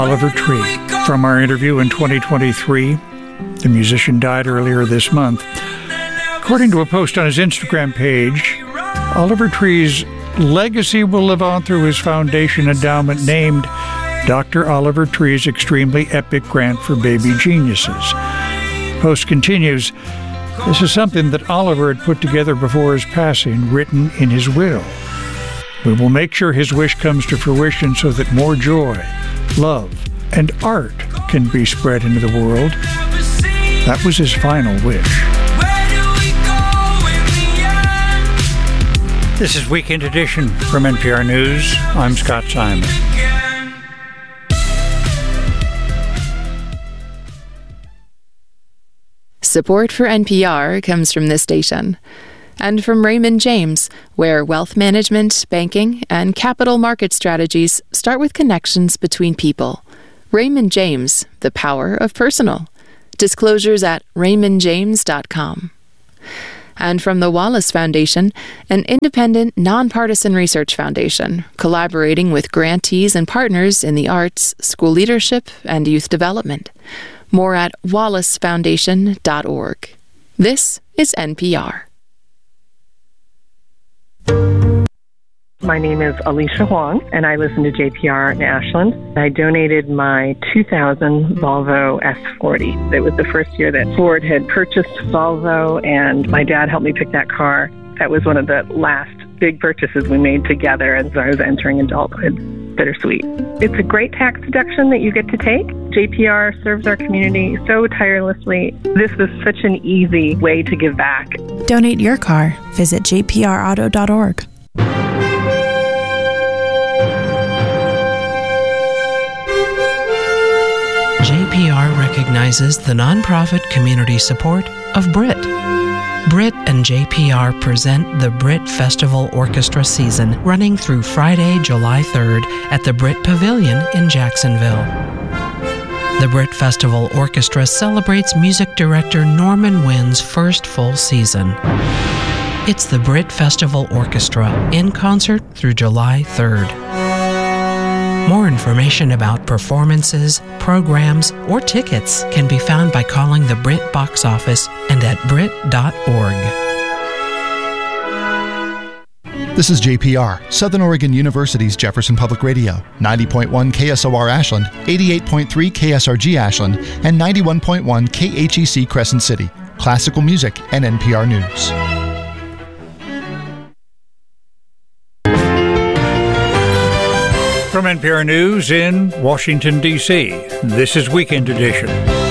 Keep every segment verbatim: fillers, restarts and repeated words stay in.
Oliver Tree. From our interview in twenty twenty-three, the musician died earlier this month. According to a post on his Instagram page, Oliver Tree's legacy will live on through his foundation endowment named Doctor Oliver Tree's Extremely Epic Grant for Baby Geniuses. Post continues, this is something that Oliver had put together before his passing, written in his will. We will make sure his wish comes to fruition so that more joy, love, and art can be spread into the world. That was his final wish. This is Weekend Edition from N P R News. I'm Scott Simon. Support for N P R comes from this station and from Raymond James, where wealth management, banking, and capital market strategies start with connections between people. Raymond James, the power of personal. Disclosures at raymond james dot com. And from the Wallace Foundation, an independent, nonpartisan research foundation, collaborating with grantees and partners in the arts, school leadership, and youth development. More at wallace foundation dot org. This is N P R. My name is Alicia Huang, and I listen to J P R in Ashland. I donated my two thousand Volvo S forty. It was the first year that Ford had purchased Volvo, and my dad helped me pick that car. That was one of the last big purchases we made together as I was entering adulthood. Bittersweet. It's a great tax deduction that you get to take. J P R serves our community so tirelessly. This was such an easy way to give back. Donate your car. Visit j p r auto dot org. J P R recognizes the nonprofit community support of Brit. Brit and J P R present the Brit Festival Orchestra season running through Friday, July third at the Brit Pavilion in Jacksonville. The Brit Festival Orchestra celebrates music director Norman Wynn's first full season. It's the Brit Festival Orchestra in concert through July third. More information about performances, programs, or tickets can be found by calling the Brit box office and at brit dot org. This is J P R, Southern Oregon University's Jefferson Public Radio, ninety point one K S O R Ashland, eighty-eight point three K S R G Ashland, and ninety-one point one K H E C Crescent City. Classical music and N P R News. From N P R News in Washington, D C, this is Weekend Edition.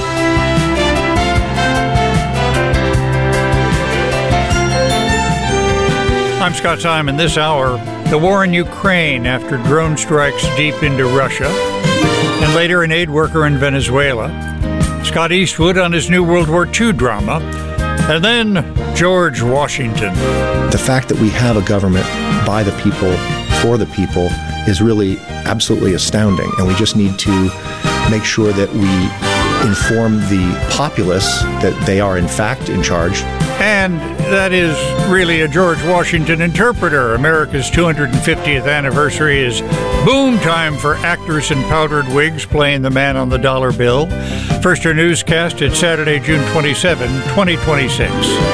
I'm Scott Simon. This hour, the war in Ukraine after drone strikes deep into Russia, and later an aid worker in Venezuela. Scott Eastwood on his new World War Two drama, and then George Washington. The fact that we have a government by the people, for the people, is really absolutely astounding, and we just need to make sure that we inform the populace that they are in fact in charge. And that is really a George Washington interpreter. America's two hundred fiftieth anniversary is boom time for actors in powdered wigs playing the man on the dollar bill. First, our newscast, it's Saturday, June twenty-seventh, twenty twenty-six.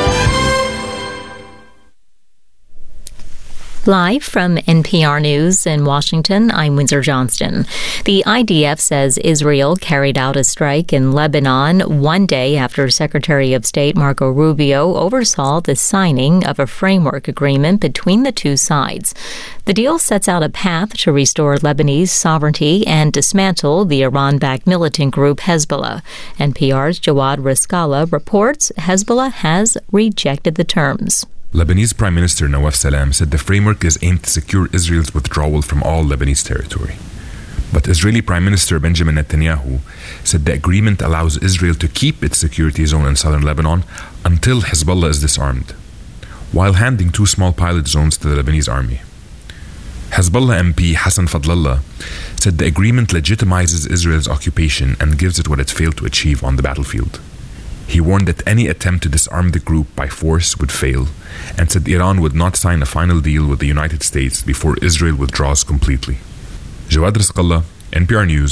Live from N P R News in Washington, I'm Windsor Johnston. The I D F says Israel carried out a strike in Lebanon one day after Secretary of State Marco Rubio oversaw the signing of a framework agreement between the two sides. The deal sets out a path to restore Lebanese sovereignty and dismantle the Iran-backed militant group Hezbollah. N P R's Jawad Riskala reports Hezbollah has rejected the terms. Lebanese Prime Minister Nawaf Salam said the framework is aimed to secure Israel's withdrawal from all Lebanese territory. But Israeli Prime Minister Benjamin Netanyahu said the agreement allows Israel to keep its security zone in southern Lebanon until Hezbollah is disarmed, while handing two small pilot zones to the Lebanese army. Hezbollah M P Hassan Fadlallah said the agreement legitimizes Israel's occupation and gives it what it failed to achieve on the battlefield. He warned that any attempt to disarm the group by force would fail, and said Iran would not sign a final deal with the United States before Israel withdraws completely. Jawad Rizqallah, N P R News,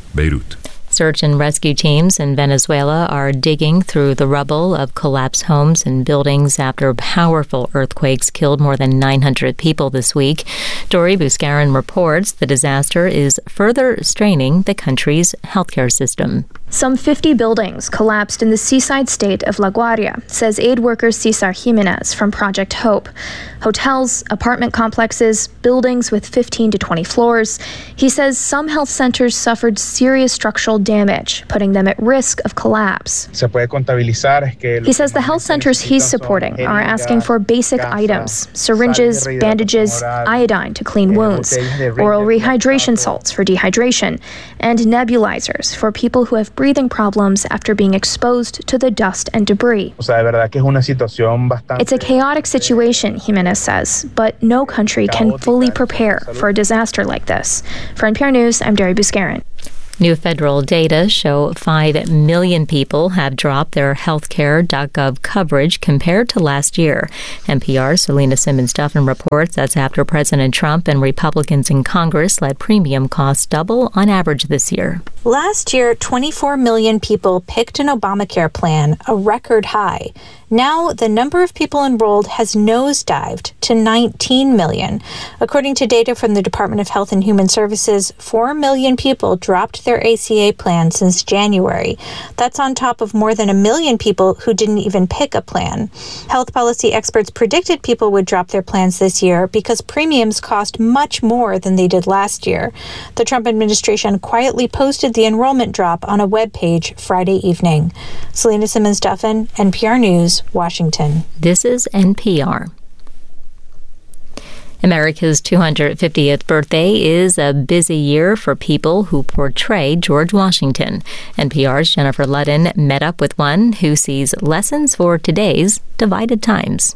Beirut. Search and rescue teams in Venezuela are digging through the rubble of collapsed homes and buildings after powerful earthquakes killed more than nine hundred people this week. Dori Buscarin reports the disaster is further straining the country's healthcare system. Some fifty buildings collapsed in the seaside state of La Guaria, says aid worker Cesar Jimenez from Project Hope. Hotels, apartment complexes, buildings with fifteen to twenty floors. He says some health centers suffered serious structural damage, putting them at risk of collapse. He says the health centers he's supporting are asking for basic items: syringes, bandages, iodine to clean wounds, oral rehydration salts for dehydration, and nebulizers for people who have breathing problems after being exposed to the dust and debris. It's a chaotic situation, Jimenez says, but no country can fully prepare for a disaster like this. For N P R News, I'm Dori Buscarin. New federal data show five million people have dropped their healthcare dot gov coverage compared to last year. N P R's Selena Simmons-Duffin reports that's after President Trump and Republicans in Congress let premium costs double on average this year. Last year, twenty-four million people picked an Obamacare plan, a record high. Now, the number of people enrolled has nosedived to nineteen million. According to data from the Department of Health and Human Services, four million people dropped their A C A plan since January. That's on top of more than a million people who didn't even pick a plan. Health policy experts predicted people would drop their plans this year because premiums cost much more than they did last year. The Trump administration quietly posted the enrollment drop on a webpage Friday evening. Selena Simmons-Duffin, N P R News, Washington. This is N P R. America's two hundred fiftieth birthday is a busy year for people who portray George Washington. N P R's Jennifer Ludden met up with one who sees lessons for today's divided times.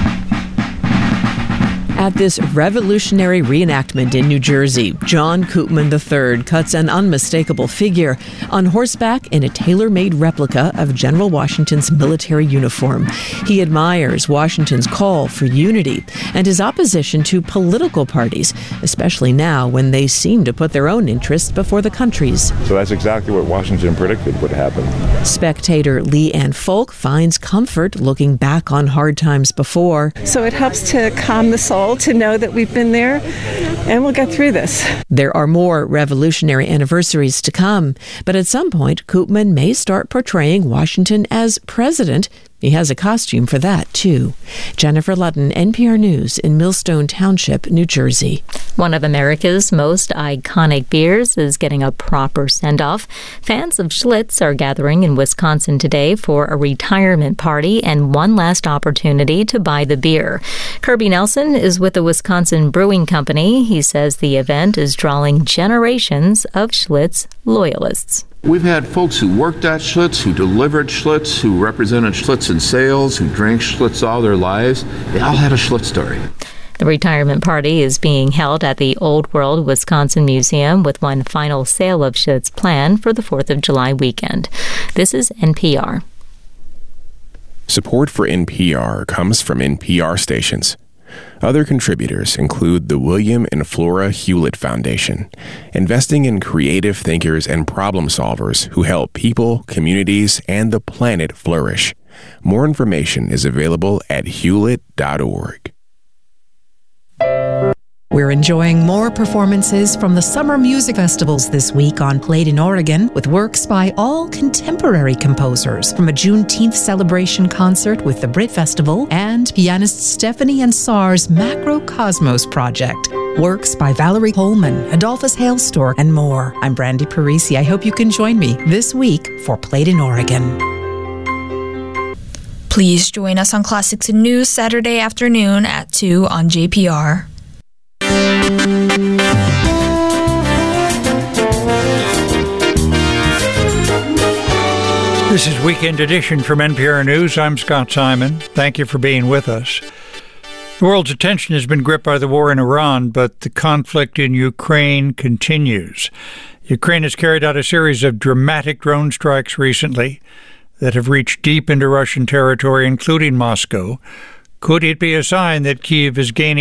At this revolutionary reenactment in New Jersey, John Koopman the third cuts an unmistakable figure on horseback in a tailor-made replica of General Washington's military uniform. He admires Washington's call for unity and his opposition to political parties, especially now when they seem to put their own interests before the country's. So that's exactly what Washington predicted would happen. Spectator Lee Ann Folk finds comfort looking back on hard times before. So it helps to calm the soul to know that we've been there and we'll get through this. There are more revolutionary anniversaries to come, but at some point, Koopman may start portraying Washington as president. He has a costume for that, too. Jennifer Ludden, N P R News in Millstone Township, New Jersey. One of America's most iconic beers is getting a proper send-off. Fans of Schlitz are gathering in Wisconsin today for a retirement party and one last opportunity to buy the beer. Kirby Nelson is with the Wisconsin Brewing Company. He says the event is drawing generations of Schlitz loyalists. We've had folks who worked at Schlitz, who delivered Schlitz, who represented Schlitz in sales, who drank Schlitz all their lives. They all had a Schlitz story. The retirement party is being held at the Old World Wisconsin Museum with one final sale of Schlitz planned for the fourth of July weekend. This is N P R. Support for N P R comes from N P R stations. Other contributors include the William and Flora Hewlett Foundation, investing in creative thinkers and problem solvers who help people, communities, and the planet flourish. More information is available at hewlett dot org. We're enjoying more performances from the summer music festivals this week on Played in Oregon with works by all contemporary composers from a Juneteenth celebration concert with the Brit Festival and pianist Stephanie Ansar's Macrocosmos project. Works by Valerie Holman, Adolphus Hailstork, and more. I'm Brandy Parisi. I hope you can join me this week for Played in Oregon. Please join us on Classics and News Saturday afternoon at two on J P R. This is Weekend Edition from N P R News. I'm Scott Simon. Thank you for being with us. The world's attention has been gripped by the war in Iran, but the conflict in Ukraine continues. Ukraine has carried out a series of dramatic drone strikes recently that have reached deep into Russian territory, including Moscow. Could it be a sign that Kyiv is gaining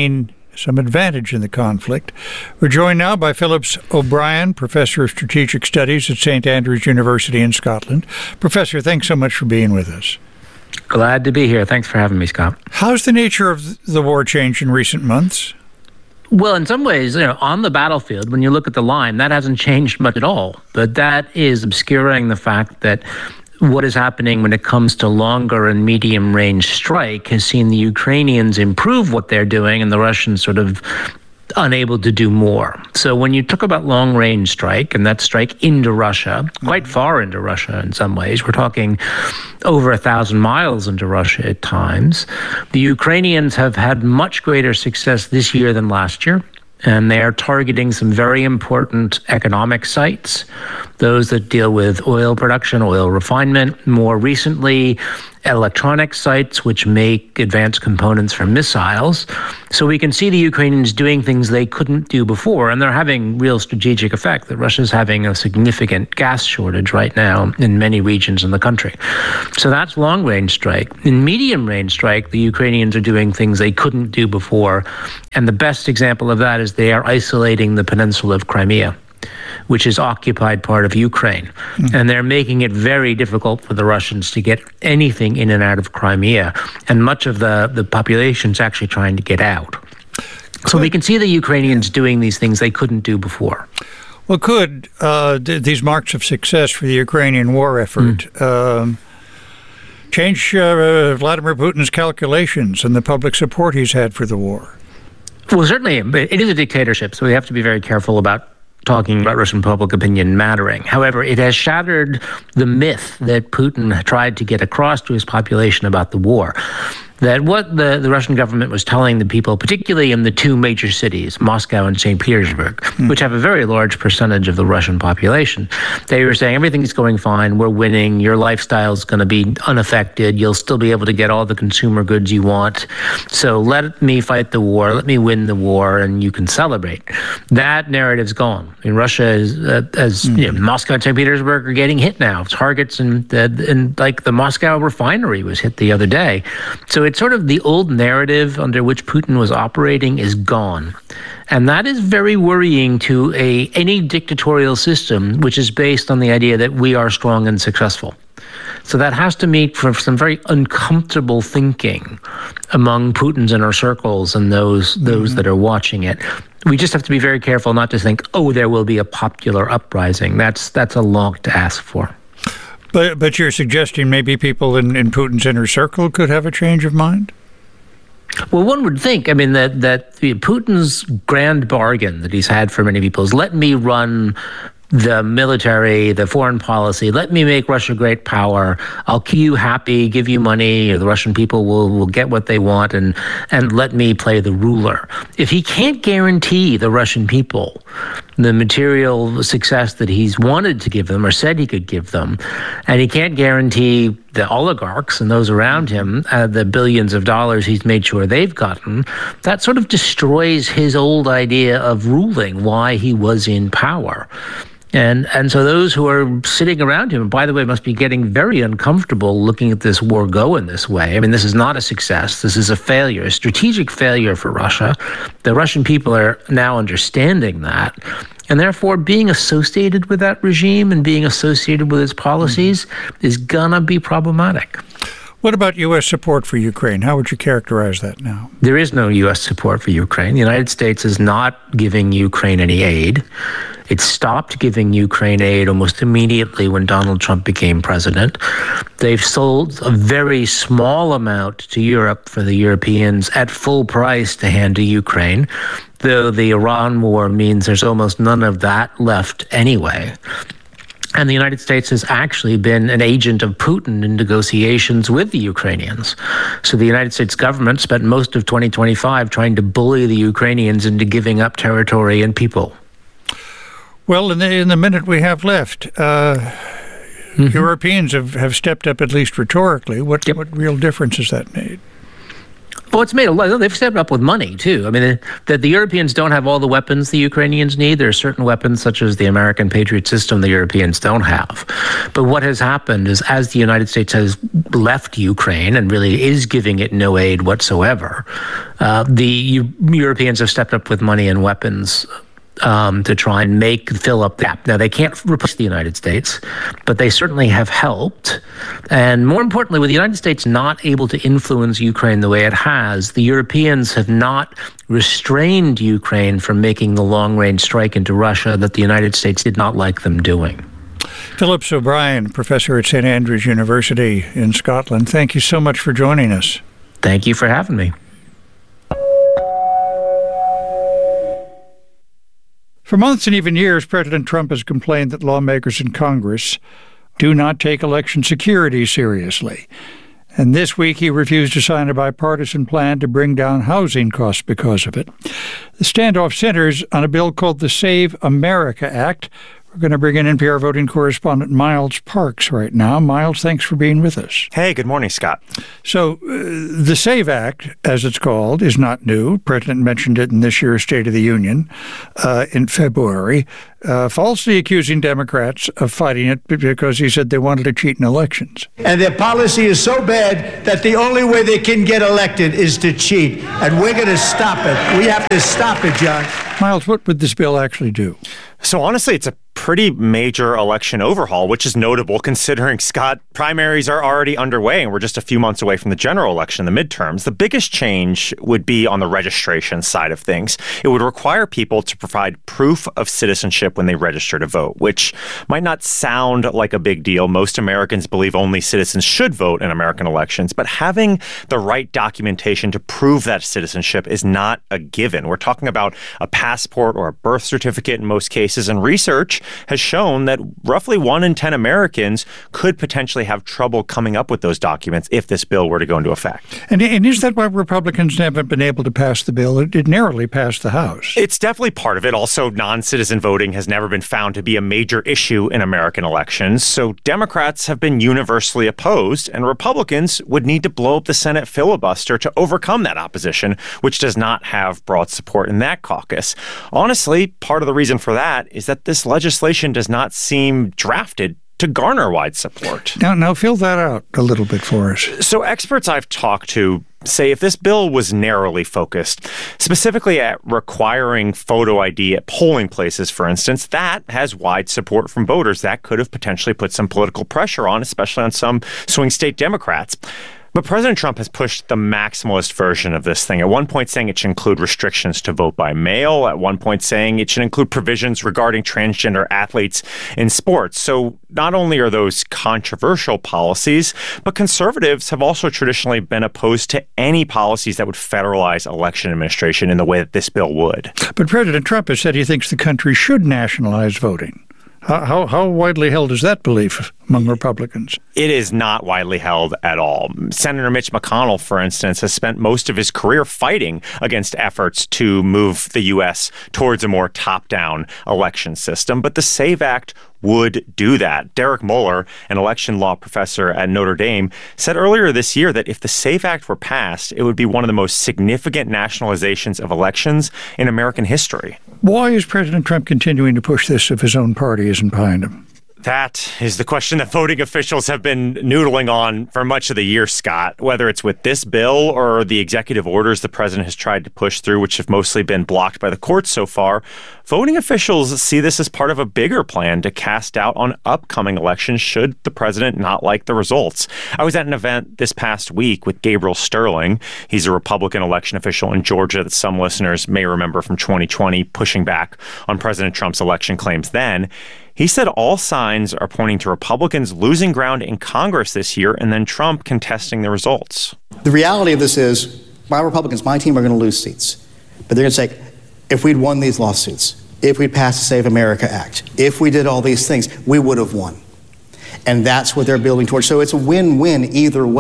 some advantage in the conflict. We're joined now by Phillips O'Brien, Professor of Strategic Studies at Saint Andrews University in Scotland. Professor, thanks so much for being with us. Glad to be here. Thanks for having me, Scott. How's the nature of the war changed in recent months? Well, in some ways, you know, on the battlefield, when you look at the line, that hasn't changed much at all. But that is obscuring the fact that what is happening when it comes to longer and medium range strike has seen the Ukrainians improve what they're doing and the Russians sort of unable to do more. So when you talk about long range strike, and that strike into Russia, quite far into Russia in some ways, we're talking over a thousand miles into Russia at times, the Ukrainians have had much greater success this year than last year. And they are targeting some very important economic sites, those that deal with oil production, oil refinement. More recently, electronic sites which make advanced components for missiles. So we can see the Ukrainians doing things they couldn't do before, and they're having real strategic effect. That Russia's having a significant gas shortage right now in many regions in the country. So that's long-range strike. In medium-range strike, the Ukrainians are doing things they couldn't do before, and the best example of that is they are isolating the peninsula of Crimea, which is occupied part of Ukraine. Mm-hmm. And they're making it very difficult for the Russians to get anything in and out of Crimea. And much of the, the population's actually trying to get out. Could, so we can see the Ukrainians doing these things they couldn't do before. Well, could uh, th- these marks of success for the Ukrainian war effort mm. um, change uh, Vladimir Putin's calculations and the public support he's had for the war? Well, certainly. It is a dictatorship, so we have to be very careful about talking about Russian public opinion mattering. However, it has shattered the myth that Putin tried to get across to his population about the war. That what the, the Russian government was telling the people, particularly in the two major cities, Moscow and Saint Petersburg, mm. which have a very large percentage of the Russian population, they were saying everything's going fine, we're winning, your lifestyle's going to be unaffected, you'll still be able to get all the consumer goods you want, so let me fight the war, let me win the war, and you can celebrate. That narrative's gone. In Russia, is, uh, as mm. you know, Moscow and Saint Petersburg are getting hit now. Targets and, uh, and like the Moscow refinery was hit the other day. So it's sort of the old narrative under which Putin was operating is gone. And that is very worrying to a any dictatorial system which is based on the idea that we are strong and successful. So that has to meet for some very uncomfortable thinking among Putin's inner circles and those those mm-hmm. that are watching it. We just have to be very careful not to think, oh, there will be a popular uprising. That's that's a lot to ask for. But but you're suggesting maybe people in, in Putin's inner circle could have a change of mind? Well, one would think, I mean, that, that Putin's grand bargain that he's had for many people is let me run the military, the foreign policy, let me make Russia a great power. I'll keep you happy, give you money, or the Russian people will, will get what they want, and, and let me play the ruler. If he can't guarantee the Russian people the material success that he's wanted to give them or said he could give them, and he can't guarantee the oligarchs and those around him uh, the billions of dollars he's made sure they've gotten, that sort of destroys his old idea of ruling, why he was in power. And and so those who are sitting around him, and by the way, must be getting very uncomfortable looking at this war go in this way. I mean, this is not a success. This is a failure, a strategic failure for Russia. The Russian people are now understanding that. And therefore, being associated with that regime and being associated with its policies mm-hmm. is going to be problematic. What about U S support for Ukraine? How would you characterize that now? There is no U S support for Ukraine. The United States is not giving Ukraine any aid. It stopped giving Ukraine aid almost immediately when Donald Trump became president. They've sold a very small amount to Europe for the Europeans at full price to hand to Ukraine, though the Iran war means there's almost none of that left anyway. And the United States has actually been an agent of Putin in negotiations with the Ukrainians. So the United States government spent most of twenty twenty-five trying to bully the Ukrainians into giving up territory and people. Well, in the, in the minute we have left, uh, mm-hmm. Europeans have, have stepped up, at least rhetorically. What, yep. what real difference has that made? Well, it's made a lot. They've stepped up with money, too. I mean, that the Europeans don't have all the weapons the Ukrainians need. There are certain weapons, such as the American Patriot system, the Europeans don't have. But what has happened is, as the United States has left Ukraine and really is giving it no aid whatsoever, uh, the U- Europeans have stepped up with money and weapons Um, to try and make fill up the gap. Now, they can't replace the United States, but they certainly have helped. And more importantly, with the United States not able to influence Ukraine the way it has, the Europeans have not restrained Ukraine from making the long-range strike into Russia that the United States did not like them doing. Phillips O'Brien, professor at Saint Andrews University in Scotland, thank you so much for joining us. Thank you for having me. For months and even years, President Trump has complained that lawmakers in Congress do not take election security seriously. And this week, he refused to sign a bipartisan plan to bring down housing costs because of it. The standoff centers on a bill called the Save America Act. We're going to bring in N P R voting correspondent Miles Parks right now. Miles, thanks for being with us. Hey, good morning, Scott. So uh, the SAVE Act, as it's called, is not new. The President mentioned it in this year's State of the Union uh, in February, uh, falsely accusing Democrats of fighting it because he said they wanted to cheat in elections. And their policy is so bad that the only way they can get elected is to cheat. And we're going to stop it. We have to stop it, John. Miles, what would this bill actually do? So honestly, it's a pretty major election overhaul, which is notable considering, Scott, primaries are already underway and we're just a few months away from the general election, the midterms. The biggest change would be on the registration side of things. It would require people to provide proof of citizenship when they register to vote, which might not sound like a big deal. Most Americans believe only citizens should vote in American elections, but having the right documentation to prove that citizenship is not a given. We're talking about a passport or a birth certificate in most cases, and research has shown that roughly one in ten Americans could potentially have trouble coming up with those documents if this bill were to go into effect. And, and is that why Republicans haven't been able to pass the bill? It, it narrowly passed the House. It's definitely part of it. Also, non-citizen voting has never been found to be a major issue in American elections. So Democrats have been universally opposed, and Republicans would need to blow up the Senate filibuster to overcome that opposition, which does not have broad support in that caucus. Honestly, part of the reason for that is that this legislation does not seem drafted to garner wide support. Now, now fill that out a little bit for us. So experts I've talked to say if this bill was narrowly focused, specifically at requiring photo I D at polling places, for instance, that has wide support from voters. That could have potentially put some political pressure on, especially on some swing state Democrats. But President Trump has pushed the maximalist version of this thing, at one point saying it should include restrictions to vote by mail, at one point saying it should include provisions regarding transgender athletes in sports. So not only are those controversial policies, but conservatives have also traditionally been opposed to any policies that would federalize election administration in the way that this bill would. But President Trump has said he thinks the country should nationalize voting. How, how, how widely held is that belief among Republicans? It is not widely held at all. Senator Mitch McConnell, for instance, has spent most of his career fighting against efforts to move the U S towards a more top-down election system. But the SAVE Act would do that. Derek Muller, an election law professor at Notre Dame, said earlier this year that if the SAVE Act were passed, it would be one of the most significant nationalizations of elections in American history. Why is President Trump continuing to push this if his own party isn't behind him? That is the question that voting officials have been noodling on for much of the year, Scott. Whether it's with this bill or the executive orders the president has tried to push through, which have mostly been blocked by the courts so far, voting officials see this as part of a bigger plan to cast doubt on upcoming elections should the president not like the results. I was at an event this past week with Gabriel Sterling. He's a Republican election official in Georgia that some listeners may remember from twenty twenty, pushing back on President Trump's election claims then. He said all signs are pointing to Republicans losing ground in Congress this year and then Trump contesting the results. The reality of this is my Republicans, my team, are going to lose seats. But they're going to say, if we'd won these lawsuits, if we'd passed the Save America Act, if we did all these things, we would have won. And that's what they're building towards. So it's a win-win either way.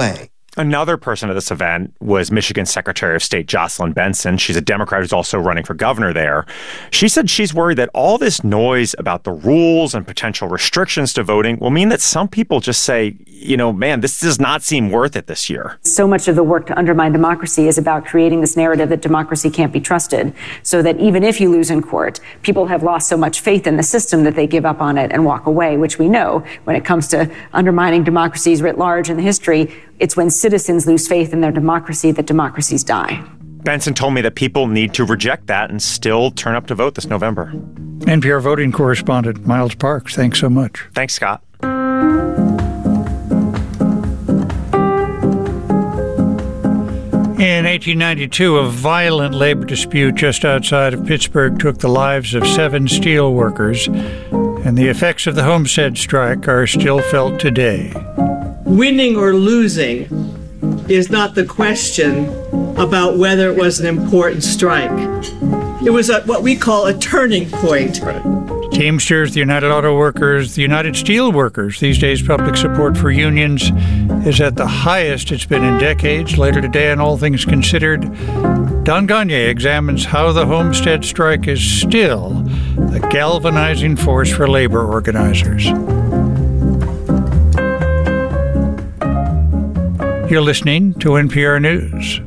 Another person at this event was Michigan Secretary of State Jocelyn Benson. She's a Democrat who's also running for governor there. She said she's worried that all this noise about the rules and potential restrictions to voting will mean that some people just say, you know, man, this does not seem worth it this year. So much of the work to undermine democracy is about creating this narrative that democracy can't be trusted, so that even if you lose in court, people have lost so much faith in the system that they give up on it and walk away, which we know when it comes to undermining democracies writ large in the history, it's when citizens lose faith in their democracy that democracies die. Benson told me that people need to reject that and still turn up to vote this November. N P R voting correspondent Miles Parks, thanks so much. Thanks, Scott. In eighteen ninety-two, a violent labor dispute just outside of Pittsburgh took the lives of seven steel workers, and the effects of the Homestead strike are still felt today. Winning or losing is not the question about whether it was an important strike. It was a, what we call a turning point. The Teamsters, the United Auto Workers, the United Steel Workers. These days, public support for unions is at the highest it's been in decades. Later today, on All Things Considered, Don Gagné examines how the Homestead strike is still a galvanizing force for labor organizers. You're listening to N P R News.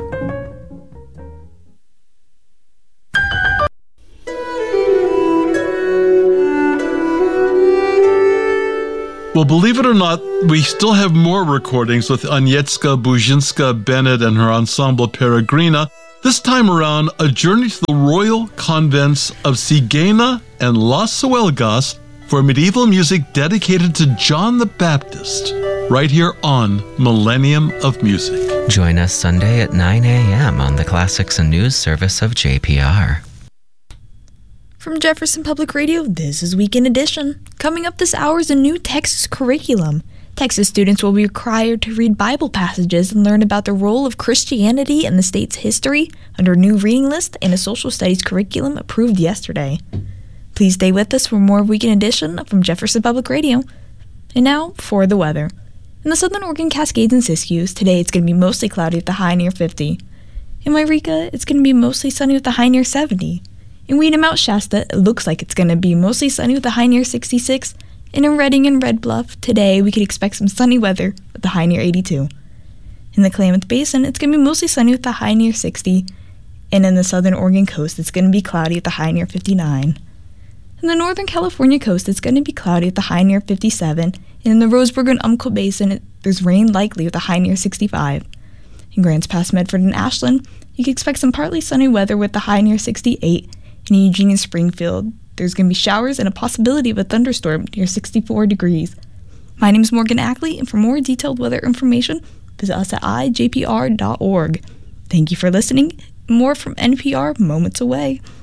Well, believe it or not, we still have more recordings with Agnieszka Buzinska-Bennett and her ensemble Peregrina. This time around, a journey to the royal convents of Sigena and Las Huelgas for medieval music dedicated to John the Baptist, right here on Millennium of Music. Join us Sunday at nine a.m. on the Classics and News service of J P R. From Jefferson Public Radio, this is Weekend Edition. Coming up this hour is a new Texas curriculum. Texas students will be required to read Bible passages and learn about the role of Christianity in the state's history under a new reading list and a social studies curriculum approved yesterday. Please stay with us for more Weekend Edition from Jefferson Public Radio. And now, for the weather. In the southern Oregon Cascades and Siskiyous, today it's going to be mostly cloudy with a high near fifty. In Wairika, it's going to be mostly sunny with a high near seventy. In Weed and Mount Shasta, it looks like it's going to be mostly sunny with a high near sixty-six. And in Redding and Red Bluff, today we could expect some sunny weather with a high near eighty-two. In the Klamath Basin, it's going to be mostly sunny with a high near sixty. And in the southern Oregon coast, it's going to be cloudy with a high near fifty-nine. In the northern California coast, it's going to be cloudy with a high near fifty-seven. And in the Roseburg and Umpqua Basin, it, there's rain likely with a high near sixty-five. In Grants Pass, Medford, and Ashland, you can expect some partly sunny weather with a high near sixty-eight. In Eugene and Springfield, there's going to be showers and a possibility of a thunderstorm near sixty-four degrees. My name is Morgan Ackley, and for more detailed weather information, visit us at i j p r dot org. Thank you for listening. More from N P R moments away.